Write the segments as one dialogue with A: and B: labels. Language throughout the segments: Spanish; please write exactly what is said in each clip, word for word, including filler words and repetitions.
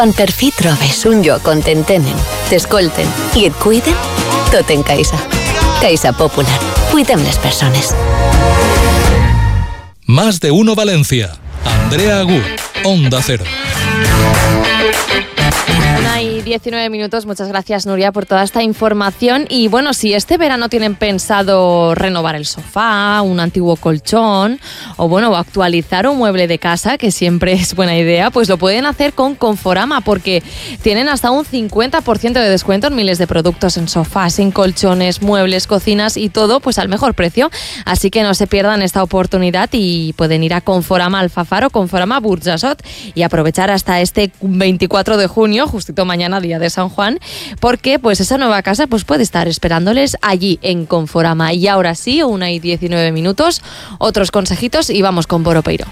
A: On per fi trobes un lloc on t'entenen, t'escolten i et cuiden, tot en Caixa. Caixa Popular. Cuidem les persones.
B: Más de uno Valencia. Andrea Agut, Onda Cero.
C: Una y diecinueve minutos. Muchas gracias, Nuria, por toda esta información. Y bueno, si este verano tienen pensado renovar el sofá, un antiguo colchón o bueno, actualizar un mueble de casa, que siempre es buena idea, pues lo pueden hacer con Conforama, porque tienen hasta un cincuenta por ciento de descuento en miles de productos, en sofás, en colchones, muebles, cocinas y todo, pues al mejor precio. Así que no se pierdan esta oportunidad y pueden ir a Conforama Alfafar o Conforama Burjasot y aprovechar hasta este veinticuatro de junio, justito mañana, día de San Juan, porque pues esa nueva casa pues puede estar esperándoles allí en Conforama. Y ahora sí, una y diecinueve minutos, otros consejitos y vamos con Boropeiro.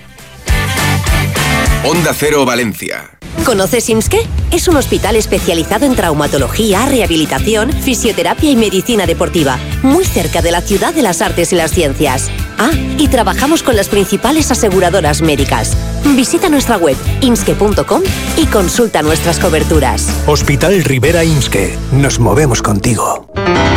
D: Onda Cero Valencia.
E: ¿Conoces IMSSKE? Es un hospital especializado en traumatología, rehabilitación, fisioterapia y medicina deportiva, muy cerca de la ciudad de las artes y las ciencias. Ah, y trabajamos con las principales aseguradoras médicas. Visita nuestra web imske punto com y consulta nuestras coberturas.
F: Hospital Ribera IMSSKE. Nos movemos contigo.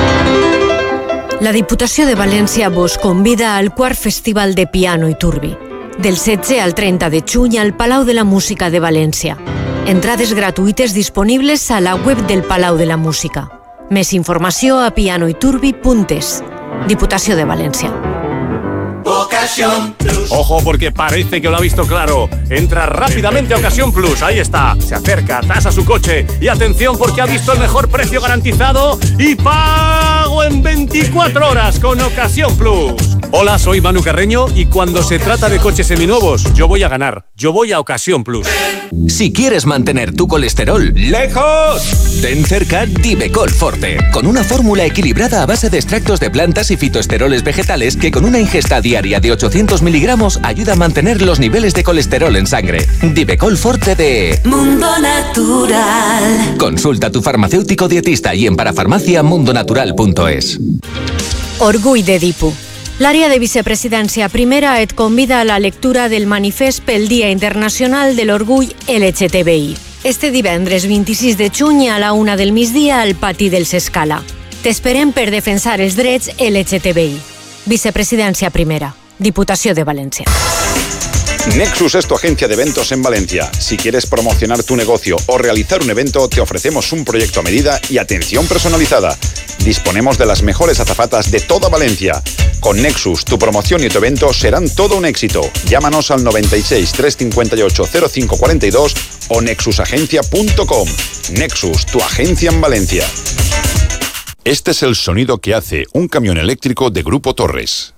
G: La Diputació de València vos convida al quart Festival de Piano i Turbi, del setze al trenta de juny al Palau de la Música de València. Entrades gratuïtes disponibles a la web del Palau de la Música. Més informació a pianoiturbi punt es. Diputació de València.
H: Ocasión Plus. Ojo, porque parece que lo ha visto claro. Entra rápidamente a Ocasión Plus. Ahí está. Se acerca, tasa su coche. Y atención, porque ha visto el mejor precio garantizado y pago en veinticuatro horas con Ocasión Plus. Hola, soy Manu Carreño y cuando se trata de coches seminuevos, yo voy a ganar. Yo voy a Ocasión Plus.
I: Si quieres mantener tu colesterol lejos, ten cerca Divecol Forte, con una fórmula equilibrada a base de extractos de plantas y fitoesteroles vegetales que con una ingesta diaria de ochocientos miligramos ayuda a mantener los niveles de colesterol en sangre. Divecol Forte de
E: Mundo Natural.
I: Consulta a tu farmacéutico dietista y en parafarmacia mundonatural punto es.
G: Orgull de Dipu. L'àrea de vicepresidència primera et convida a la lectura del manifest pel Dia Internacional de l'Orgull L G T B I. Este divendres vint-i-sis de juny a la una del migdia al pati del Sescala. T'esperem per defensar els drets L G T B I. Vicepresidència primera. Diputació de València.
J: Nexus es tu agencia de eventos en Valencia. Si quieres promocionar tu negocio o realizar un evento, te ofrecemos un proyecto a medida y atención personalizada. Disponemos de las mejores azafatas de toda Valencia. Con Nexus, tu promoción y tu evento serán todo un éxito. Llámanos al noventa y seis, trescientos cincuenta y ocho, cero cinco cuarenta y dos o nexus agencia punto com. Nexus, tu agencia en Valencia. Este es el sonido que hace un camión eléctrico de Grupo Torres.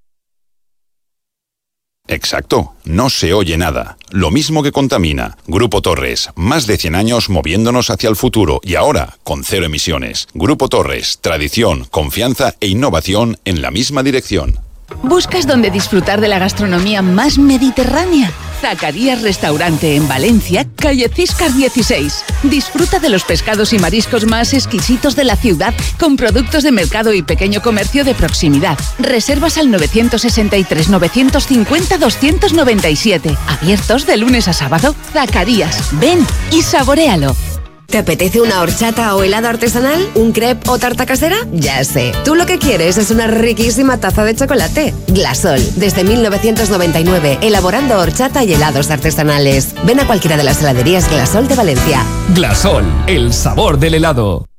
J: Exacto, no se oye nada. Lo mismo que contamina. Grupo Torres, más de cien años moviéndonos hacia el futuro y ahora con cero emisiones. Grupo Torres, tradición, confianza e innovación en la misma dirección.
K: ¿Buscas dónde disfrutar de la gastronomía más mediterránea? Zacarías Restaurante en Valencia, calle Ciscar dieciséis. Disfruta de los pescados y mariscos más exquisitos de la ciudad con productos de mercado y pequeño comercio de proximidad. Reservas al novecientos sesenta y tres, novecientos cincuenta, doscientos noventa y siete. Abiertos de lunes a sábado. Zacarías, ven y saboréalo.
L: ¿Te apetece una horchata o helado artesanal? ¿Un crepe o tarta casera? Ya sé. Tú lo que quieres es una riquísima taza de chocolate. Glasol, desde mil novecientos noventa y nueve, elaborando horchata y helados artesanales. Ven a cualquiera de las heladerías Glasol de Valencia.
M: Glasol, el sabor del helado.